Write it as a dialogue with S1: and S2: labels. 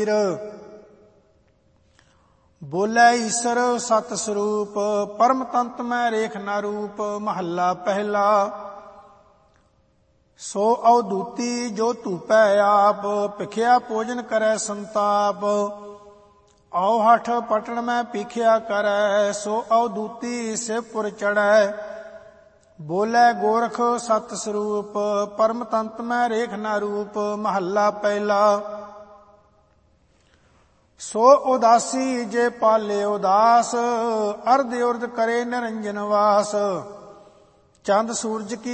S1: ਕਬੀਰ। ਬੋਲੇ ਈਸਰ ਸਤ ਸਰੂਪ, ਪਰਮ ਤੰਤ ਮੈਂ ਰੇਖ ਨਾ ਰੂਪ। ਮਹੱਲਾ ਪਹਿਲਾ। ਸੋ ਅਵਧੂਤੀ ਜੋ ਧੂਪੈ ਆਪ, ਭਿਖਿਆ ਭੋਜਨ ਕਰੈ ਸੰਤਾਪ। ਔ ਹਠ ਪਟਣ ਮੈਂ ਭੀਖਿਆ ਕਰੈ, ਸੋ ਅਵਧੂਤੀ ਸਿਵਪੁਰ ਚੜ੍ਹੈ। ਬੋਲੇ ਗੋਰਖ ਸਤ ਸਰੂਪ, ਪਰਮ ਤੰਤ ਮੈਂ ਰੇਖ ਨਾ ਰੂਪ। ਮਹੱਲਾ ਪਹਿਲਾ। ਸੋ ਉਦਾਸੀ ਜੇ ਪਾਲੇ ਉਦਾਸ, ਅਰਧ ਉਰਧ ਕਰੇ ਨਿਰੰਜਨ ਵਾਸ। ਚੰਦ ਸੂਰਜ ਕੀ